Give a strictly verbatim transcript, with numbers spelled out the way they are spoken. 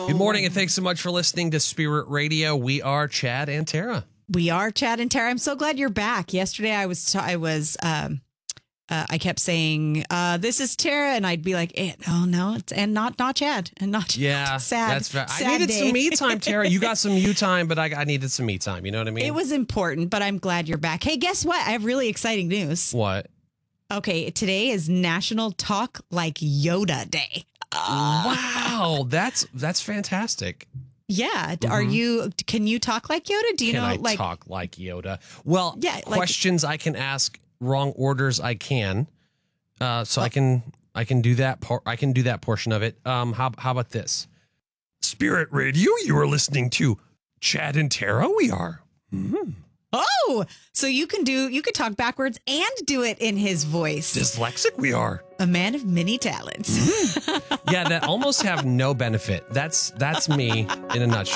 Good morning, and thanks so much for listening to Spirit Radio. We are Chad and Tara. We are Chad and Tara. I'm so glad you're back. Yesterday, I was t- I was um, uh, I kept saying uh, this is Tara, and I'd be like, eh, oh no, it's and not not Chad, and not Yeah, sad. that's fair. sad I needed day. some me time, Tara. You got some you time, but I, I needed some me time. You know what I mean? It was important, but I'm glad you're back. Hey, guess what? I have really exciting news. What? Okay, today is National Talk Like Yoda Day. Uh, Wow, that's that's fantastic. Yeah. Mm-hmm. Are you? Can you talk like Yoda? Do you can know? I like talk like Yoda? Well, yeah, like, questions I can ask, wrong orders I can. Uh, so oh. I can I can do that part. I can do that portion of it. Um, how how about this? Spirit Radio, you are listening to Chad and Tara. We are. Mm-hmm. Oh, so you can do, you can talk backwards and do it in his voice. Dyslexic we are. A man of many talents. Mm. Yeah, that almost have no benefit. That's that's me in a nutshell.